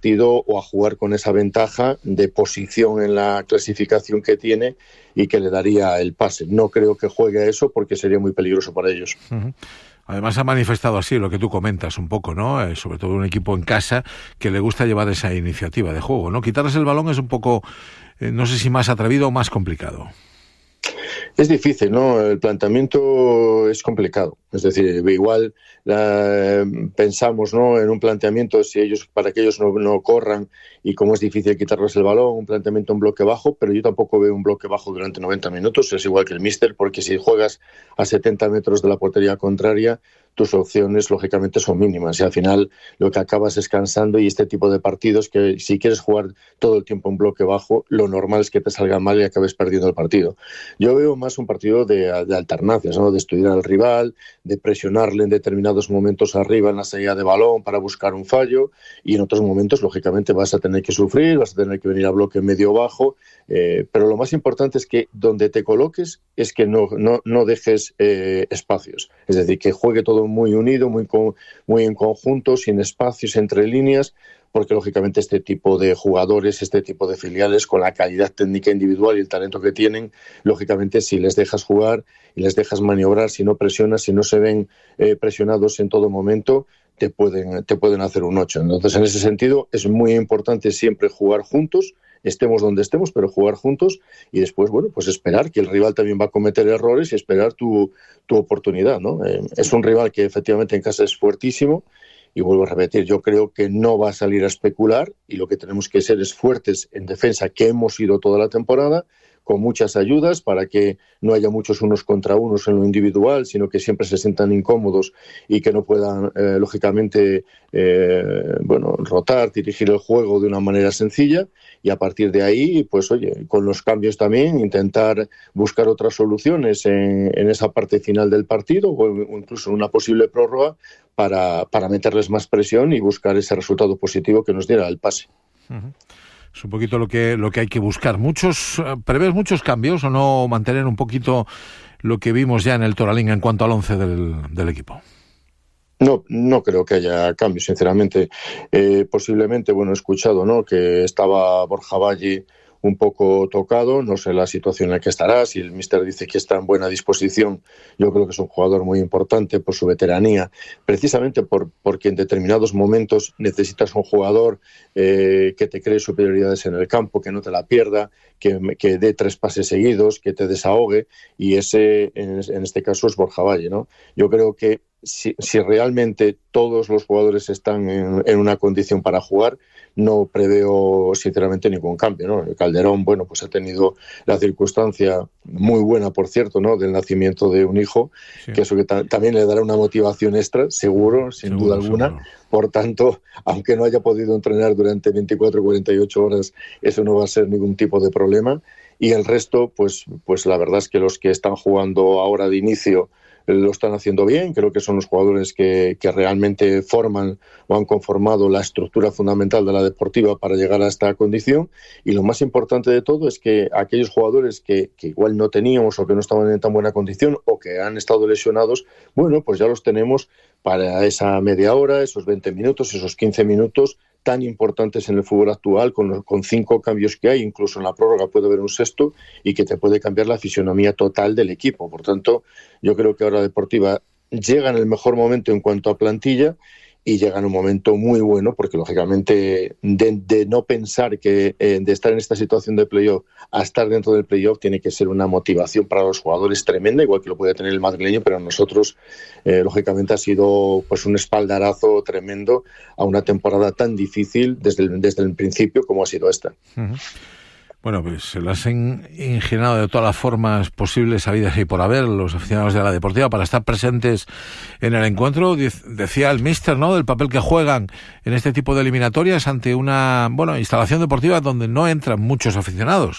partido o a jugar con esa ventaja de posición en la clasificación que tiene y que le daría el pase. No creo que juegue a eso porque sería muy peligroso para ellos. Uh-huh. Además ha manifestado así lo que tú comentas un poco, ¿no? Sobre todo un equipo en casa que le gusta llevar esa iniciativa de juego, ¿no? Quitarles el balón es un poco, no sé si más atrevido o más complicado. Es difícil, ¿no? El planteamiento es complicado. Es decir, igual pensamos, ¿no?, en un planteamiento para que ellos no corran, y como es difícil quitarles el balón, un planteamiento en bloque bajo, pero yo tampoco veo un bloque bajo durante 90 minutos. Es igual que el míster, porque si juegas a 70 metros de la portería contraria, tus opciones lógicamente son mínimas y al final lo que acabas es cansando, y este tipo de partidos que si quieres jugar todo el tiempo en bloque bajo, lo normal es que te salga mal y acabes perdiendo el partido. Yo veo más un partido de alternancias, ¿no?, de estudiar al rival, de presionarle en determinados momentos arriba en la salida de balón para buscar un fallo, y en otros momentos lógicamente vas a tener que sufrir, vas a tener que venir a bloque medio bajo, pero lo más importante es que donde te coloques es que no dejes espacios, es decir, que juegue todo muy unido, muy en conjunto, sin espacios entre líneas, porque lógicamente este tipo de jugadores, este tipo de filiales, con la calidad técnica individual y el talento que tienen, lógicamente si les dejas jugar y les dejas maniobrar, si no presionas, si no se ven presionados en todo momento, te pueden hacer un 8. Entonces, en ese sentido, es muy importante siempre jugar juntos, estemos donde estemos, pero jugar juntos, y después, bueno, pues esperar que el rival también va a cometer errores y esperar tu oportunidad, ¿no? Es un rival que efectivamente en casa es fuertísimo, y vuelvo a repetir, yo creo que no va a salir a especular, y lo que tenemos que ser es fuertes en defensa, que hemos sido toda la temporada, con muchas ayudas para que no haya muchos unos contra unos en lo individual, sino que siempre se sientan incómodos y que no puedan, lógicamente, rotar, dirigir el juego de una manera sencilla, y a partir de ahí, pues oye, con los cambios también, intentar buscar otras soluciones en esa parte final del partido o incluso en una posible prórroga para meterles más presión y buscar ese resultado positivo que nos diera el pase. Uh-huh. Es un poquito lo que hay que buscar. ¿Prevés muchos cambios o no mantener un poquito lo que vimos ya en el Toralín en cuanto al 11 del equipo? No creo que haya cambios, sinceramente. Posiblemente, he escuchado, ¿no?, que estaba Borja Valle un poco tocado, no sé la situación en la que estará, si el míster dice que está en buena disposición, yo creo que es un jugador muy importante por su veteranía, precisamente porque en determinados momentos necesitas un jugador que te cree superioridades en el campo, que no te la pierda, que dé 3 pases seguidos, que te desahogue, y ese en este caso es Borja Valle, ¿no? Yo creo que si realmente todos los jugadores están en una condición para jugar, no preveo sinceramente ningún cambio, ¿no? El Calderón, pues ha tenido la circunstancia muy buena, por cierto, ¿no?, del nacimiento de un hijo, sí, que eso que también le dará una motivación extra, seguro, sin duda alguna. Seguro. Por tanto, aunque no haya podido entrenar durante 24 o 48 horas, eso no va a ser ningún tipo de problema. Y el resto, pues la verdad es que los que están jugando ahora de inicio lo están haciendo bien. Creo que son los jugadores que realmente forman o han conformado la estructura fundamental de la Deportiva para llegar a esta condición, y lo más importante de todo es que aquellos jugadores que igual no teníamos o que no estaban en tan buena condición o que han estado lesionados, pues ya los tenemos para esa media hora, esos 20 minutos, esos 15 minutos tan importantes en el fútbol actual, con 5 cambios que hay, incluso en la prórroga puede haber un sexto, y que te puede cambiar la fisonomía total del equipo. Por tanto, yo creo que ahora Deportiva llega en el mejor momento en cuanto a plantilla, y llega en un momento muy bueno, porque lógicamente de no pensar que de estar en esta situación de playoff a estar dentro del playoff tiene que ser una motivación para los jugadores tremenda, igual que lo puede tener el madrileño, pero nosotros lógicamente ha sido un espaldarazo tremendo a una temporada tan difícil desde el principio como ha sido esta. Uh-huh. Bueno, pues se las han ingeniado de todas las formas posibles, habidas y por haber, los aficionados de la Deportiva para estar presentes en el encuentro. Decía el míster, ¿no?, del papel que juegan en este tipo de eliminatorias ante una instalación deportiva donde no entran muchos aficionados.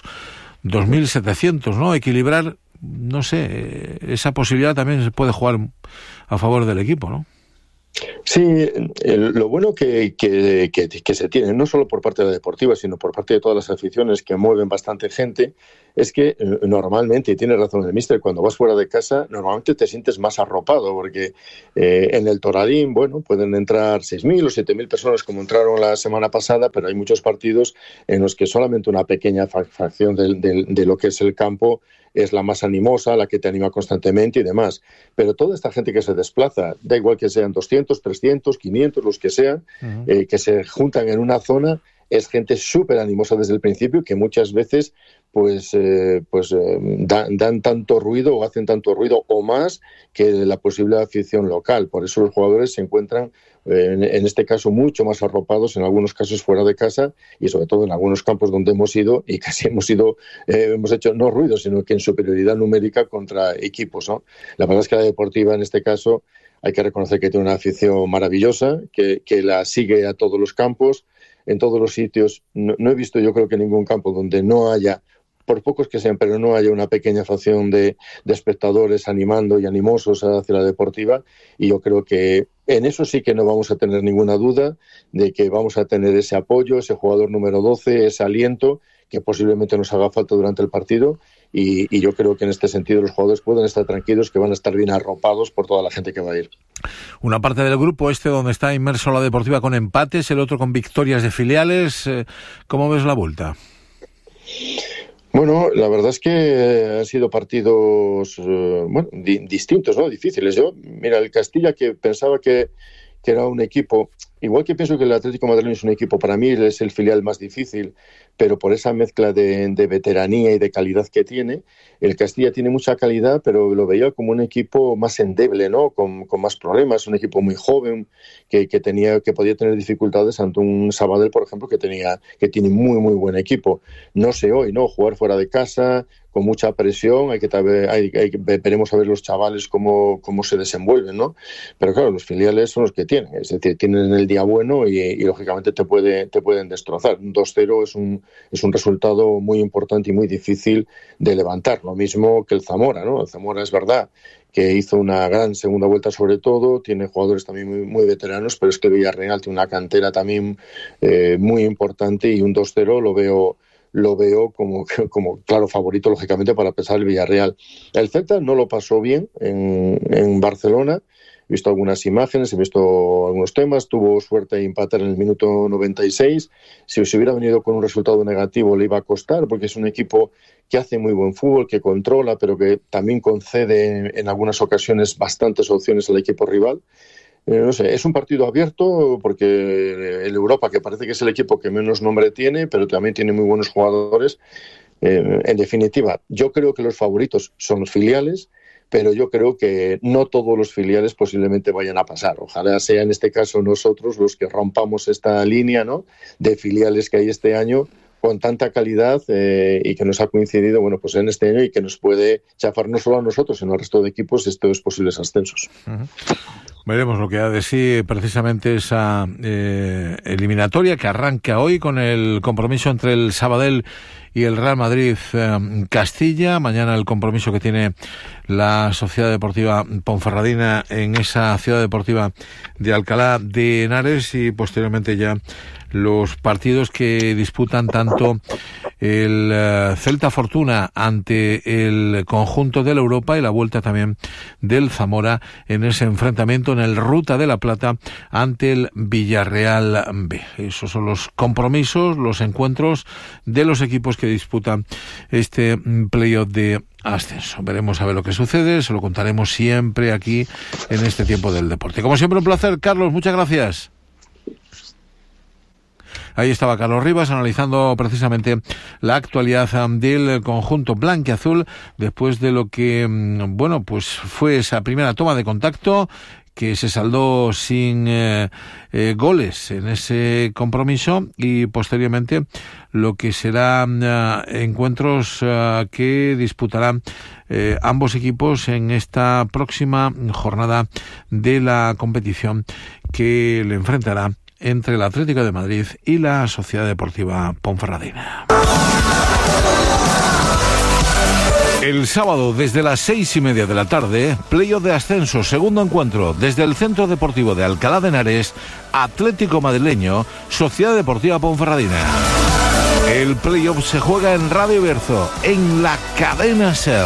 2.700, ¿no? Equilibrar, no sé, esa posibilidad también se puede jugar a favor del equipo, ¿no? Sí, lo bueno que se tiene, no solo por parte de la Deportiva, sino por parte de todas las aficiones que mueven bastante gente, es que normalmente, y tiene razón el míster, cuando vas fuera de casa, normalmente te sientes más arropado, porque en el Toralín, bueno, pueden entrar 6.000 o 7.000 personas como entraron la semana pasada, pero hay muchos partidos en los que solamente una pequeña fracción de lo que es el campo es la más animosa, la que te anima constantemente y demás. Pero toda esta gente que se desplaza, da igual que sean 200, 300, 500, los que sean, que se juntan en una zona, es gente súper animosa desde el principio, que muchas veces dan tanto ruido o hacen tanto ruido o más que la posible afición local. Por eso los jugadores se encuentran en este caso mucho más arropados, en algunos casos fuera de casa, y sobre todo en algunos campos donde hemos ido y casi hemos hecho no ruido, sino que en superioridad numérica contra equipos, ¿no? La verdad es que la Deportiva en este caso hay que reconocer que tiene una afición maravillosa, que la sigue a todos los campos, en todos los sitios. No he visto, yo creo, que ningún campo donde no haya, por pocos que sean, pero no haya una pequeña facción de espectadores animando y animosos hacia la Deportiva, y yo creo que en eso sí que no vamos a tener ninguna duda de que vamos a tener ese apoyo, ese jugador número 12, ese aliento que posiblemente nos haga falta durante el partido, y yo creo que en este sentido los jugadores pueden estar tranquilos, que van a estar bien arropados por toda la gente que va a ir. Una parte del grupo donde está inmerso la Deportiva con empates, el otro con victorias de filiales. ¿Cómo ves la vuelta? Bueno, la verdad es que han sido partidos distintos, ¿no? Difíciles. Mira, el Castilla, que pensaba que era un equipo, igual que pienso que el Atlético Madrileño es un equipo, para mí es el filial más difícil, pero por esa mezcla de veteranía y de calidad que tiene, el Castilla tiene mucha calidad, pero lo veía como un equipo más endeble, ¿no? Con más problemas, un equipo muy joven que podía tener dificultades ante un Sabadell, por ejemplo, que tiene muy muy buen equipo. No sé hoy, ¿no? Jugar fuera de casa, con mucha presión, veremos a ver los chavales cómo se desenvuelven, ¿no? Pero claro, los filiales son los que tienen, es decir, tienen el día bueno y lógicamente te pueden destrozar. Un 2-0 es un resultado muy importante y muy difícil de levantar, lo mismo que el Zamora, ¿no? El Zamora es verdad que hizo una gran segunda vuelta sobre todo, tiene jugadores también muy, muy veteranos, pero es que Villarreal tiene una cantera también muy importante, y un 2-0 lo veo como claro favorito, lógicamente, para pesar el Villarreal. El Celta no lo pasó bien en Barcelona. He visto algunas imágenes, he visto algunos temas, tuvo suerte de empatar en el minuto 96. Si se hubiera venido con un resultado negativo le iba a costar, porque es un equipo que hace muy buen fútbol, que controla, pero que también concede en algunas ocasiones bastantes opciones al equipo rival. No sé, es un partido abierto porque el Europa, que parece que es el equipo que menos nombre tiene, pero también tiene muy buenos jugadores. En definitiva, yo creo que los favoritos son los filiales, pero yo creo que no todos los filiales posiblemente vayan a pasar. Ojalá sea en este caso nosotros los que rompamos esta línea, ¿no?, de filiales que hay este año con tanta calidad y que nos ha coincidido, bueno, pues en este año, y que nos puede chafar no solo a nosotros, sino al resto de equipos estos posibles ascensos. Uh-huh. Veremos lo que ha de sí precisamente esa eliminatoria que arranca hoy con el compromiso entre el Sabadell y el Real Madrid Castilla. Mañana el compromiso que tiene la Sociedad Deportiva Ponferradina en esa Ciudad Deportiva de Alcalá de Henares, y posteriormente ya los partidos que disputan tanto el Celta Fortuna ante el conjunto de la Europa y la vuelta también del Zamora en ese enfrentamiento en el Ruta de la Plata ante el Villarreal B. Esos son los compromisos, los encuentros de los equipos que disputan este playoff de ascenso. Veremos a ver lo que sucede, se lo contaremos siempre aquí en este tiempo del deporte. Como siempre, un placer, Carlos, muchas gracias. Ahí estaba Carlos Rivas analizando precisamente la actualidad del conjunto blanquiazul después de lo que, bueno, pues fue esa primera toma de contacto que se saldó sin goles en ese compromiso, y posteriormente lo que será encuentros que disputarán ambos equipos en esta próxima jornada de la competición, que le enfrentará entre el Atlético de Madrid y la Sociedad Deportiva Ponferradina. El sábado, desde las 6:30 de la tarde, playoff de ascenso, segundo encuentro, desde el Centro Deportivo de Alcalá de Henares, Atlético Madrileño, Sociedad Deportiva Ponferradina. El playoff se juega en Radio Bierzo, en la cadena SER.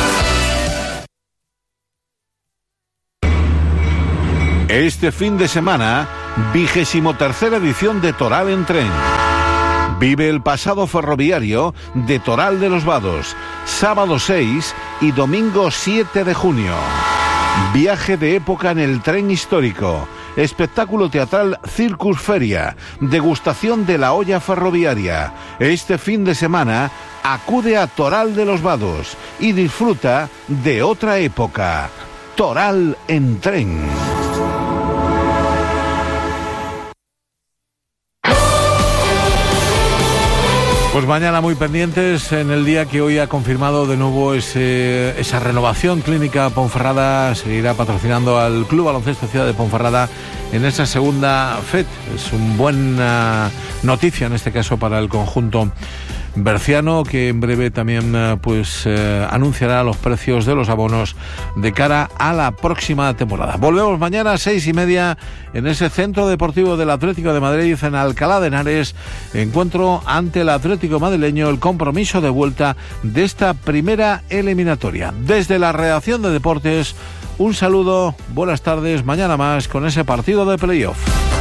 Este fin de semana, 23ª edición de Toral en Tren. Vive el pasado ferroviario de Toral de los Vados, sábado 6 y domingo 7 de junio. Viaje de época en el tren histórico, espectáculo teatral Circus Feria, degustación de la olla ferroviaria. Este fin de semana acude a Toral de los Vados y disfruta de otra época. Toral en Tren. Pues mañana muy pendientes en el día que hoy ha confirmado de nuevo esa renovación. Clínica Ponferrada seguirá patrocinando al Club Baloncesto Ciudad de Ponferrada en esa segunda FED. Es una buena noticia en este caso para el conjunto berciano, que en breve también anunciará los precios de los abonos de cara a la próxima temporada. Volvemos mañana a 6:30 en ese Centro Deportivo del Atlético de Madrid en Alcalá de Henares. Encuentro ante el Atlético madrileño, el compromiso de vuelta de esta primera eliminatoria. Desde la redacción de Deportes, un saludo, buenas tardes, mañana más con ese partido de playoff.